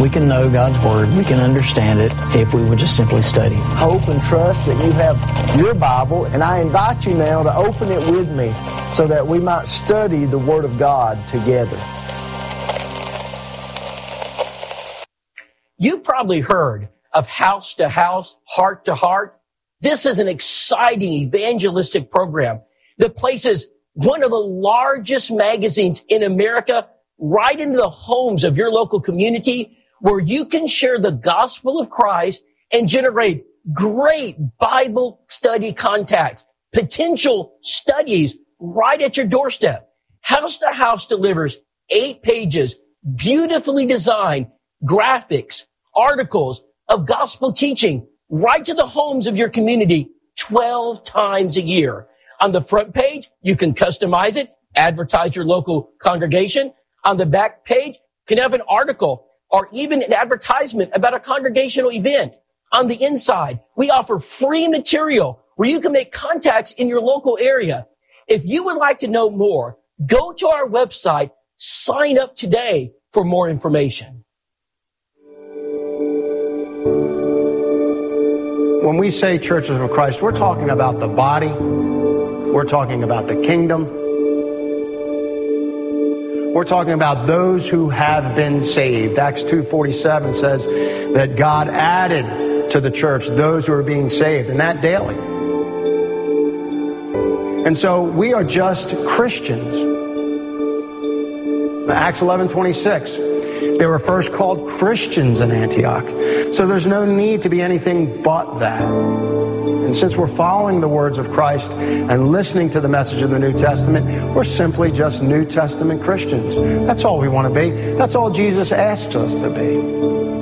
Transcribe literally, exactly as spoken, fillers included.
We can know God's Word, we can understand it if we would just simply study. Hope and trust that you have your Bible, and I invite you now to open it with me so that we might study the Word of God together. You've probably heard of House to House, Heart to Heart. This is an exciting evangelistic program that places one of the largest magazines in America right into the homes of your local community, where you can share the gospel of Christ and generate great Bible study contacts, potential studies right at your doorstep. House to House delivers eight pages, beautifully designed graphics, articles of gospel teaching right to the homes of your community twelve times a year. On the front page, you can customize it, advertise your local congregation. On the back page, you can have an article or even an advertisement about a congregational event. On the inside, we offer free material where you can make contacts in your local area. If you would like to know more, go to our website, sign up today for more information. When we say churches of Christ, we're talking about the body. We're talking about the kingdom. We're talking about those who have been saved. Acts two forty-seven says that God added to the church those who are being saved, and that daily. And so we are just Christians. Acts eleven twenty-six, they were first called Christians in Antioch. So there's no need to be anything but that. And since we're following the words of Christ and listening to the message of the New Testament, we're simply just New Testament Christians. That's all we want to be. That's all Jesus asks us to be.